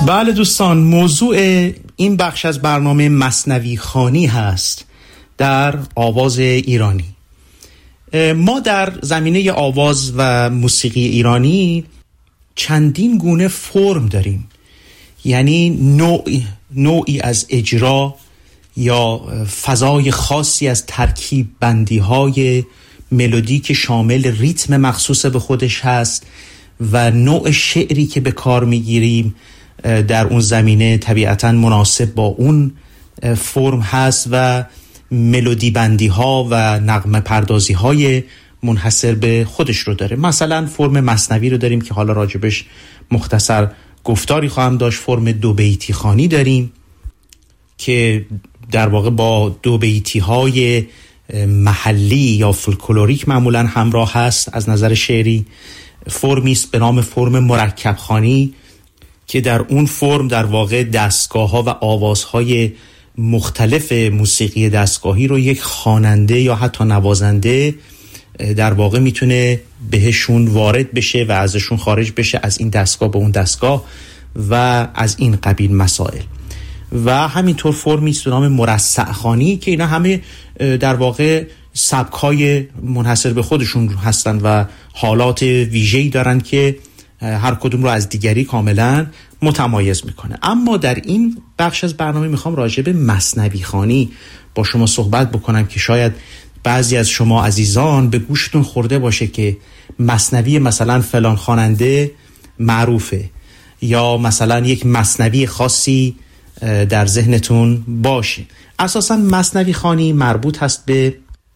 بله دوستان، موضوع این بخش از برنامه مثنوی خوانی هست در آواز ایرانی. ما در زمینه آواز و موسیقی ایرانی چندین گونه فرم داریم، یعنی نوعی از اجرا یا فضای خاصی از ترکیب بندی های ملودی که شامل ریتم مخصوص به خودش هست و نوع شعری که به کار میگیریم در اون زمینه طبیعتاً مناسب با اون فرم هست و ملودی بندی ها و نغمه پردازی های منحصر به خودش رو داره. مثلا فرم مثنوی رو داریم که حالا راجبش مختصر گفتاری خواهم داشت. فرم دو بیتی خوانی داریم که در واقع با دو بیتی های محلی یا فولکلوریک معمولا همراه هست از نظر شعری. فرمی است به نام فرم مرکب خوانی که در اون فرم در واقع دستگاه ها و آوازهای مختلف موسیقی دستگاهی رو یک خواننده یا حتی نوازنده در واقع میتونه بهشون وارد بشه و ازشون خارج بشه، از این دستگاه به اون دستگاه و از این قبیل مسائل. و همینطور فرمی است به نام مرصع خوانی که اینا همه در واقع سبک‌های منحصر به خودشون هستن و حالات ویژه‌ای دارن که هر کدوم رو از دیگری کاملا متمایز میکنه. اما در این بخش از برنامه میخوام راجع به مثنوی خوانی با شما صحبت بکنم که شاید بعضی از شما عزیزان به گوشتون خورده باشه که مثنوی مثلا فلان خواننده معروفه یا مثلا یک مثنوی خاصی در ذهنتون باشه. اساسا مثنوی خوانی مربوط هست به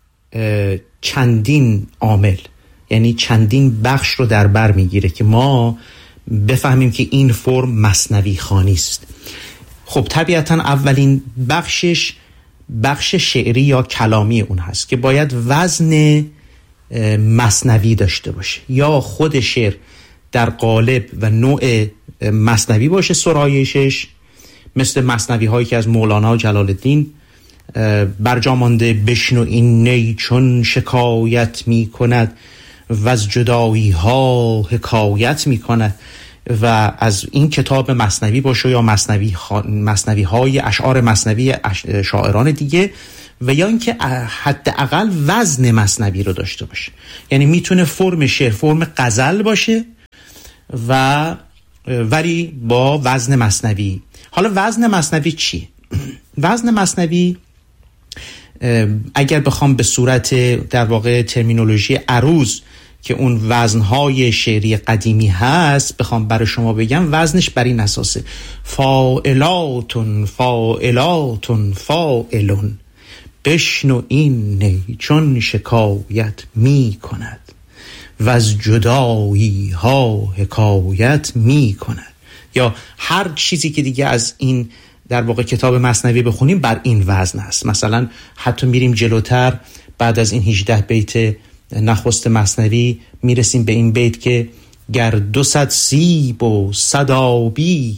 چندین عامل، یعنی چندین بخش رو در بر میگیره که ما بفهمیم که این فرم مثنوی خوانی است. خب طبیعتا اولین بخش شعری یا کلامی اون هست که باید وزن مثنوی داشته باشه، یا خود شعر در قالب و نوع مثنوی باشه سرایشش، مثل مثنوی هایی که از مولانا و جلال الدین برجامانده بشنو این نی چون شکایت می کند و از جدایی ها حکایت می کند و از این کتاب مثنوی باشه یا مثنوی های اشعار مثنوی شاعران دیگه، و یا اینکه حداقل وزن مثنوی رو داشته باشه. یعنی میتونه فرم شعر فرم غزل باشه و ولی با وزن مثنوی. حالا وزن مثنوی چیه؟ وزن مثنوی اگر بخوام به صورت در واقع ترمینولوژی عروض که اون وزنهای شعری قدیمی هست بخوام برای شما بگم، وزنش بر این اساسه: فاعلاتون فاعلاتون فاعلون بشنو این نی چون شکایت می کند و از جدایی ها حکایت می کند. یا هر چیزی که دیگه از این در واقع کتاب مثنوی بخونیم بر این وزن است. مثلا حتی میریم جلوتر، بعد از این 18 بیت نخست مثنوی میرسیم به این بیت که گر 200 سیب و 100 آبی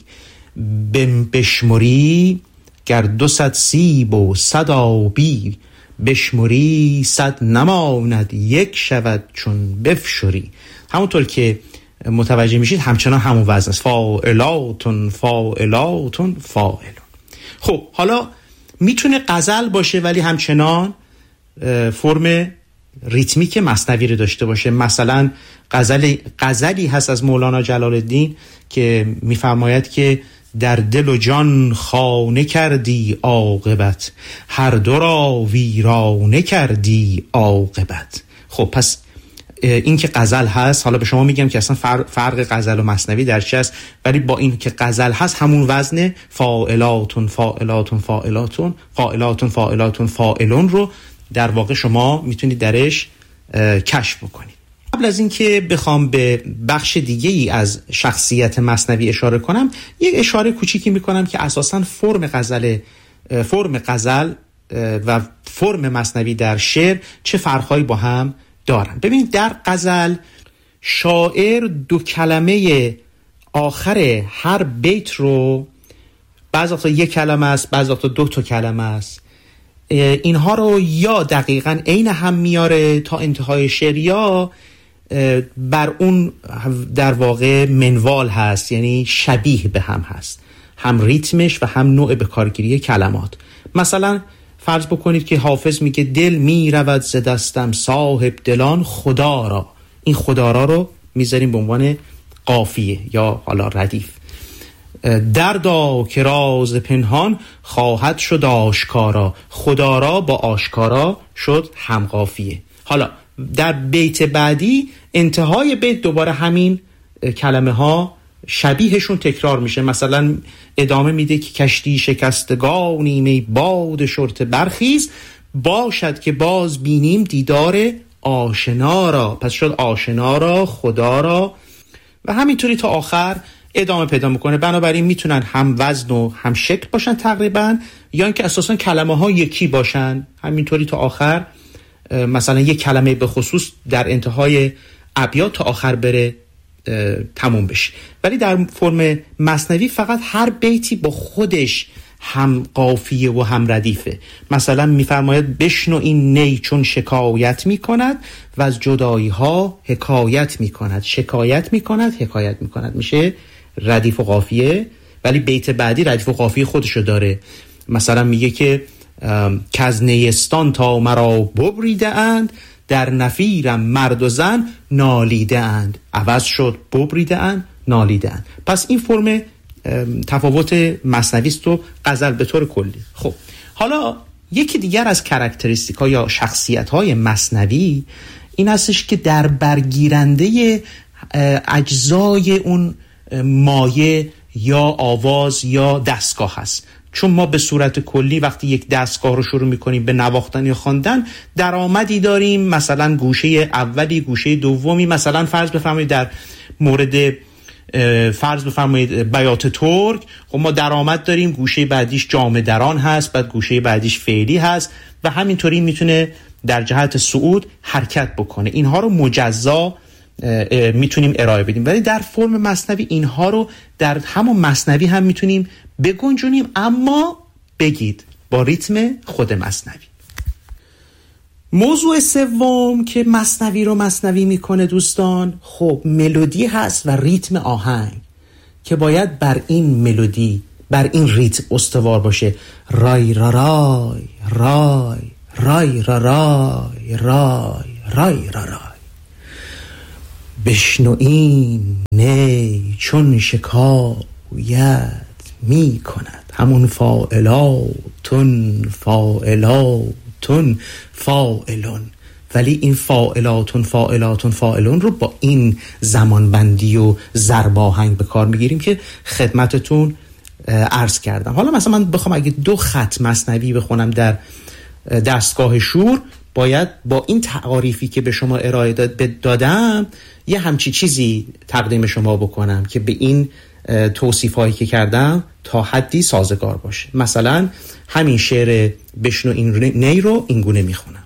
بشمری، گر 200 سیب و 100 آبی بشمری، 100 نماند یک شود چون بفشری. همونطور که متوجه میشید همچنان همون وزن است: فاعلاتون فاعلاتون فاعلون. خب حالا میتونه غزل باشه ولی همچنان فرم ریتمیک مثنوی رو داشته باشه. مثلا غزلی هست از مولانا جلال الدین که میفرماید که در دل و جان خانه کردی عاقبت، هر دو را ویرانه کردی عاقبت. خب پس این که غزل هست، حالا به شما میگم که اصلا فرق غزل و مثنوی در چی است، ولی با این که غزل هست همون وزن فاعلاتون فاعلاتون فاعلاتون فاعلاتون فاعلاتون فاعلون رو در واقع شما میتونید درش کشف بکنید. قبل از این که بخوام به بخش دیگه ای از شخصیت مثنوی اشاره کنم، یک اشاره کوچیکی میکنم که اساساً فرم غزل و فرم مثنوی در شعر چه فرقایی با هم دارن. ببینید در غزل شاعر 2 کلمه آخر هر بیت رو، بعضی وقتا 1 کلمه است، بعضی وقتا 2 کلمه است، اینها رو یا دقیقاً عین هم میاره تا انتهای شعر یا بر اون در واقع منوال هست، یعنی شبیه به هم هست، هم ریتمش و هم نوع به کارگیری کلمات. مثلا فرض بکنید که حافظ میگه دل میرود ز دستم صاحب دلان خدا را. این خدا را میذاریم به عنوان قافیه یا حالا ردیف. دردا که راز پنهان خواهد شد آشکارا. خدا را با آشکارا شد هم قافیه. حالا در بیت بعدی انتهای بیت دوباره همین کلمه ها شبیهشون تکرار میشه. مثلا ادامه میده که کشتی شکستگانی می باد شرط برخیز، باشد که باز بینیم دیدار آشنا را. پس شد آشنا را، خدا را، و همینطوری تا آخر ادامه پیدا میکنه. بنابراین میتونن هم وزن و هم شکل باشن تقریبا، یا اینکه اساسا کلمه ها یکی باشن، همینطوری تا آخر. مثلا یک کلمه به خصوص در انتهای ابیات تا آخر بره تموم بشه. ولی در فرم مثنوی فقط هر بیتی با خودش هم قافیه و هم ردیفه. مثلا میفرماید بشنو این نی چون شکایت میکند و از جدایی ها حکایت میکند. شکایت میکند، حکایت میکند، میشه ردیف و قافیه. ولی بیت بعدی ردیف و قافیه خودشو داره. مثلا میگه که از نیستان تا مرا ببریده اند، در نفیرم مرد و زن نالیده اند. عوض شد ببریده اند، نالیده اند. پس این فرم تفاوت مثنوی است و غزل به طور کلی. خب حالا یکی دیگر از کاراکتریستیک ها یا شخصیت های مثنوی این هستش که در برگیرنده اجزای اون مایه یا آواز یا دستگاه هست. چون ما به صورت کلی وقتی یک دستگاه رو شروع میکنیم به نواختن یا خواندن درآمدی داریم، مثلا گوشه اولی، گوشه دومی. مثلا فرض بفرمایید در مورد فرض بفرمایید بیات ترک، خب ما درآمد داریم، گوشه بعدیش جامه دران هست، بعد گوشه بعدیش فعلی هست و همینطوری میتونه در جهت صعود حرکت بکنه. اینها رو مجزا میتونیم ارائه بدیم، ولی در فرم مثنوی اینها رو در همون مثنوی هم میتونیم بگنجونیم، اما بگید با ریتم خود مثنوی. موضوع سوم که مثنوی رو مثنوی میکنه دوستان، خب ملودی هست و ریتم آهنگ که باید بر این ملودی، بر این ریتم استوار باشه. رای را رای رای رای را رای رای رای را رای. بشنو این نی چون شکایت می کند. همون فاعلاتون فاعلاتون فاعلون. ولی این فاعلاتون فاعلاتون فاعلون رو با این زمانبندی و ضرب آهنگ به کار میگیریم که خدمتتون عرض کردم. حالا مثلا من بخوام اگه 2 خط مثنوی بخونم در دستگاه شور، باید با این تعاریفی که به شما ارائه دادم یه همچی چیزی تقدیم شما بکنم که به این توصیف هایی که کردم تا حدی سازگار باشه. مثلا همین شعر بشنو این نی رو این گونه میخونم.